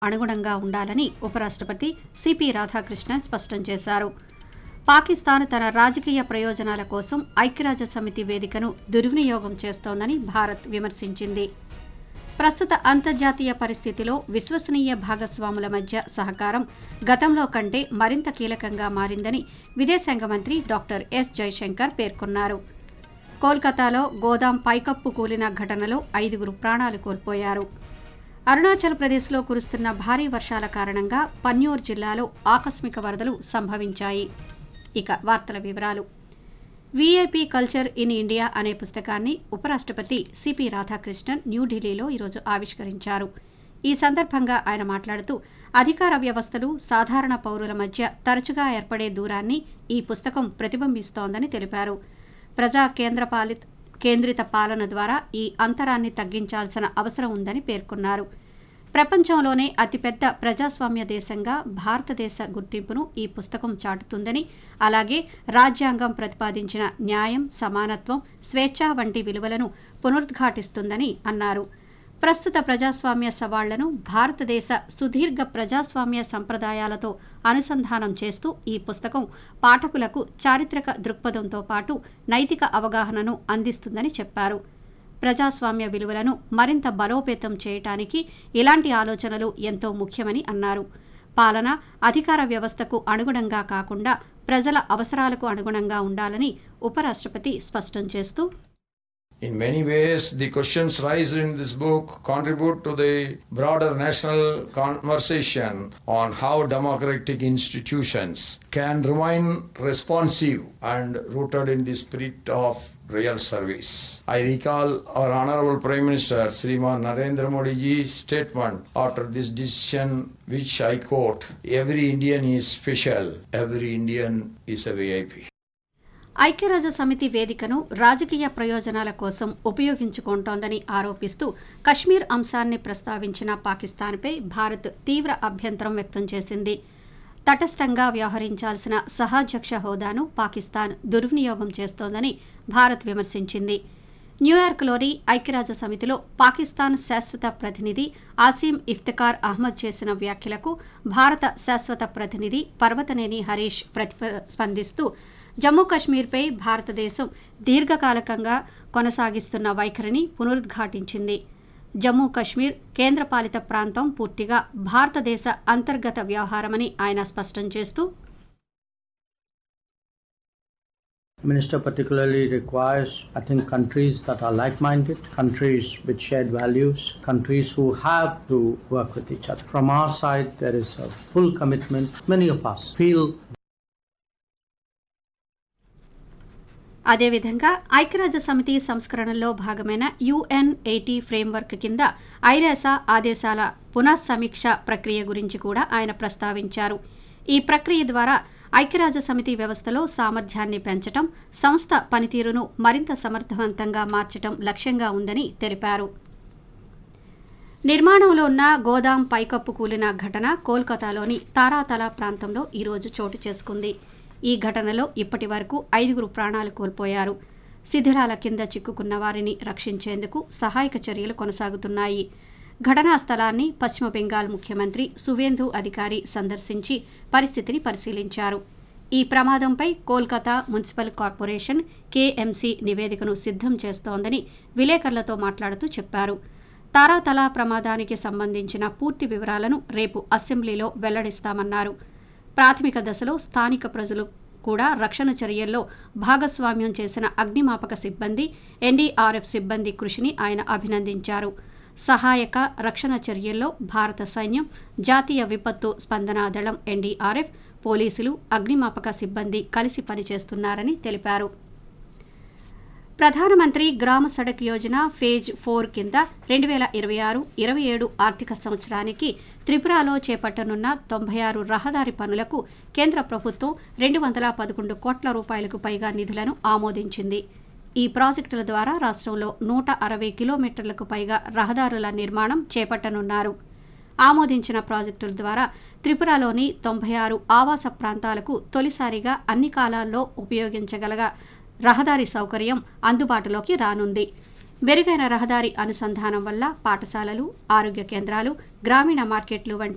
అనుగుణంగా ఉండాలని ఉపరాష్ట్రపతి సిపి రాధాకృష్ణన్ స్పష్టం చేశారు. పాకిస్తాన్ తన రాజకీయ ప్రయోజనాల కోసం ఐక్యరాజ్యసమితి వేదికను దుర్వినియోగం చేస్తోందని భారత్ విమర్శించింది. ప్రస్తుత అంతర్జాతీయ పరిస్థితిలో విశ్వసనీయ భాగస్వాముల మధ్య సహకారం గతంలో కంటే మరింత కీలకంగా మారిందని విదేశాంగ మంత్రి డాక్టర్ ఎస్ జయశంకర్ పేర్కొన్నారు. కోల్కతాలో గోదాం పైకప్పు కూలిన ఘటనలో 5 ప్రాణాలు కోల్పోయారు. అరుణాచల్ ప్రదేశ్లో కురుస్తున్న భారీ వర్షాల కారణంగా పన్యూర్ జిల్లాలో ఆకస్మిక వరదలు సంభవించాయి. ఇక వార్తల వివరాలు. వీఐపీ కల్చర్ ఇన్ ఇండియా అనే పుస్తకాన్ని ఉపరాష్ట్రపతి సిపి రాధాకృష్ణన్ న్యూఢిల్లీలో ఈరోజు ఆవిష్కరించారు. ఈ సందర్భంగా ఆయన మాట్లాడుతూ అధికార వ్యవస్థలు సాధారణ పౌరుల మధ్య తరచుగా ఏర్పడే దూరాన్ని ఈ పుస్తకం ప్రతిబింబిస్తోందని తెలిపారు. ప్రజా కేంద్రిత పాలన ద్వారా ఈ అంతరాన్ని తగ్గించాల్సిన అవసరం ఉందని పేర్కొన్నారు. ప్రపంచంలోనే అతిపెద్ద ప్రజాస్వామ్య దేశంగా భారతదేశ గుర్తింపును ఈ పుస్తకం చాటుతుందని, అలాగే రాజ్యాంగం ప్రతిపాదించిన న్యాయం, సమానత్వం, స్వేచ్ఛ వంటి విలువలను పునరుద్ఘాటిస్తుందని అన్నారు. ప్రస్తుత ప్రజాస్వామ్య సవాళ్లను భారతదేశ సుదీర్ఘ ప్రజాస్వామ్య సంప్రదాయాలతో అనుసంధానం చేస్తూ ఈ పుస్తకం పాఠకులకు చారిత్రక దృక్పథంతో పాటు నైతిక అవగాహనను అందిస్తుందని చెప్పారు. ప్రజాస్వామ్య విలువలను మరింత బలోపేతం చేయటానికి ఇలాంటి ఆలోచనలు ఎంతో ముఖ్యమని అన్నారు. పాలన అధికార వ్యవస్థకు అనుగుణంగా కాకుండా ప్రజల అవసరాలకు అనుగుణంగా ఉండాలని ఉపరాష్ట్రపతి స్పష్టం చేస్తూ, In many ways, the questions raised in this book contribute to the broader national conversation on how democratic institutions can remain responsive and rooted in the spirit of real service. I recall our Honorable Prime Minister Sriman Narendra Modi ji's statement after this decision, which I quote, "Every Indian is special, every Indian is a VIP." ఐక్యరాజ్య సమితి వేదికను రాజకీయ ప్రయోజనాల కోసం ఉపయోగించుకుంటోందని ఆరోపిస్తూ కశ్మీర్ అంశాన్ని ప్రస్తావించిన పాకిస్తాన్పై భారత్ తీవ్ర అభ్యంతరం వ్యక్తం చేసింది. తటస్థంగా వ్యవహరించాల్సిన సహాధ్యక్ష హోదాను పాకిస్తాన్ దుర్వినియోగం చేస్తోందని భారత్ విమర్శించింది. న్యూయార్క్లోని ఐక్యరాజ్య సమితిలో పాకిస్తాన్ శాశ్వత ప్రతినిధి ఆసిమ్ ఇఫ్తిఖార్ అహ్మద్ చేసిన వ్యాఖ్యలకు భారత శాశ్వత ప్రతినిధి పర్వతనేని హరీష్ స్పందిస్తూ జమ్మూ కశ్మీర్పై భారతదేశం దీర్ఘకాలికంగా కొనసాగిస్తున్న వైఖరిని పునరుద్ఘాటించింది. జమ్మూ కశ్మీర్ కేంద్రపాలిత ప్రాంతం పూర్తిగా భారతదేశ అంతర్గత వ్యవహారమని ఆయన స్పష్టం చేస్తూ, Minister particularly requires, I think, countries that are like-minded, countries with shared values, countries who have to work with each other. From our side, there is a full commitment. Many of us feel. అదేవిధంగా ఐక్యరాజ్య సమితి సంస్కరణలో భాగమైన UN80 framework కింద ఐరాస ఆదేశాల పునఃసమీక్ష ప్రక్రియ గురించి కూడా ఆయన ప్రస్తావించారు. ఈ ప్రక్రియ ద్వారా ఐక్యరాజ్య సమితి వ్యవస్థలో సామర్థ్యాన్ని పెంచడం, సంస్థ పనితీరును మరింత సమర్థవంతంగా మార్చడం లక్ష్యంగా ఉందని తెలిపారు. నిర్మాణంలో ఉన్న గోదాం పైకప్పు కూలిన ఘటన కోల్కతాలోని తారాతల ప్రాంతంలో ఈరోజు చోటు చేసుకుంది. ఈ ఘటనలో ఇప్పటి వరకు 5 ప్రాణాలు కోల్పోయారు. శిథిలాల కింద చిక్కుకున్న వారిని రక్షించేందుకు సహాయక చర్యలు కొనసాగుతున్నాయి. ఘటనా స్థలాన్ని పశ్చిమ బెంగాల్ ముఖ్యమంత్రి సువేందు అధికారి సందర్శించి పరిస్థితిని పరిశీలించారు. ఈ ప్రమాదంపై కోల్కతా మున్సిపల్ కార్పొరేషన్ KMC నివేదికను సిద్ధం చేస్తోందని విలేకరులతో మాట్లాడుతూ చెప్పారు. తారాతల ప్రమాదానికి సంబంధించిన పూర్తి వివరాలను రేపు అసెంబ్లీలో వెల్లడిస్తామన్నారు. ప్రాథమిక దశలో స్థానిక ప్రజలు కూడా రక్షణ చర్యల్లో భాగస్వామ్యం చేసిన అగ్నిమాపక సిబ్బంది, NDRF సిబ్బంది కృషిని ఆయన అభినందించారు. సహాయక రక్షణ చర్యల్లో భారత సైన్యం, జాతీయ విపత్తు స్పందనా దళం NDRF, పోలీసులు, అగ్నిమాపక సిబ్బంది కలిసి పనిచేస్తున్నారని తెలిపారు. ప్రధానమంత్రి గ్రామ సడక్ యోజన ఫేజ్ 4 కింద 2026-27 ఆర్థిక సంవత్సరానికి త్రిపురలో చేపట్టనున్న 96 రహదారి పనులకు కేంద్ర ప్రభుత్వం 211 కోట్ల రూపాయలకు పైగా నిధులను ఆమోదించింది. ఈ ప్రాజెక్టుల ద్వారా రాష్ట్రంలో 160 కిలోమీటర్లకు పైగా రహదారుల నిర్మాణం చేపట్టనున్నారు. ఆమోదించిన ప్రాజెక్టుల ద్వారా త్రిపురలోని 96 ఆవాస ప్రాంతాలకు తొలిసారిగా అన్ని కాలాల్లో ఉపయోగించగల రహదారి సౌకర్యం అందుబాటులోకి రానుంది. మెరుగైన రహదారి అనుసంధానం వల్ల పాఠశాలలు, ఆరోగ్య కేంద్రాలు, గ్రామీణ మార్కెట్లు వంటి